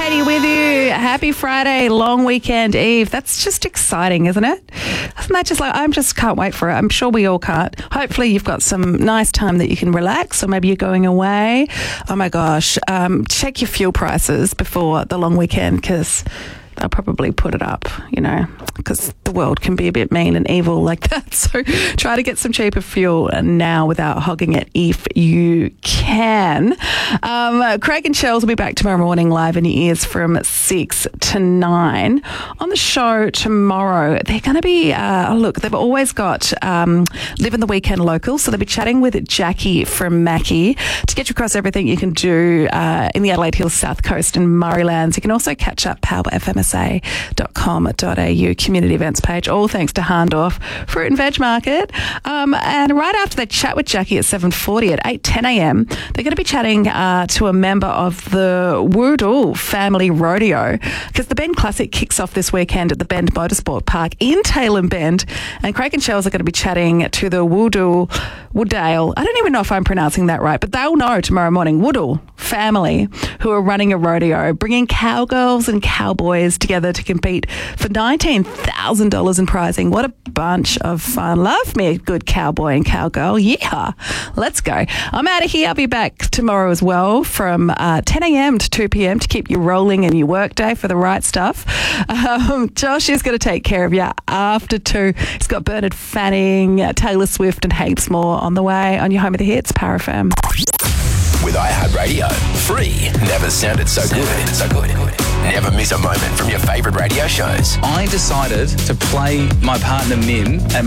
Brady with you. Happy Friday, long weekend eve. That's just exciting, isn't it? Isn't that just like, I just can't wait for it. I'm sure we all can't. Hopefully you've got some nice time that you can relax, or maybe you're going away. Oh my gosh. Check your fuel prices before the long weekend, because they'll probably put it up, because the world can be a bit mean and evil like that. So try to get some cheaper fuel now without hogging it if you can. Craig and Shells will be back tomorrow morning live in your ears from 6 to 9. On the show tomorrow, they're going to be, they've always got Live in the Weekend Local. So they'll be chatting with Jackie from Mackie to get you across everything you can do in the Adelaide Hills South Coast and Murraylands. You can also catch up powerfmsa.com.au community events page, all thanks to Harndorf Fruit and Veg Market. And right after they chat with Jackie at 7:40 at 8:10 a.m, they're going to be chatting to a member of the Woodall Family Rodeo, because the Bend Classic kicks off this weekend at the Bend Motorsport Park in Tailem Bend, and Craig and Shells are going to be chatting to the Wooddale, I don't even know if I'm pronouncing that right, but they'll know tomorrow morning, Woodall family who are running a rodeo, bringing cowgirls and cowboys together to compete for $19,000 in prizing. What a bunch of fun. Love me a good cowboy and cowgirl. Yeah, let's go. I'm out of here. I'll be back tomorrow as well from 10 a.m. to 2 p.m. to keep you rolling in your work day for the right stuff. Josh is going to take care of you after 2. He's got Bernard Fanning, Taylor Swift and heaps more on the way on your home of the hits, Power FM. With iHeartRadio, free never sounded so good. So good. Never miss a moment from your favourite radio shows. I decided to play my partner Min and